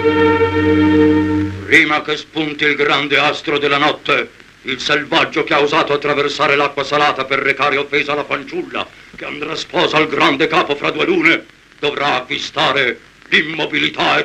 Prima che spunti il grande astro della notte, il selvaggio che ha osato attraversare l'acqua salata per recare offesa alla fanciulla, che andrà sposa al grande capo fra 2 lune, dovrà acquistare l'immobilità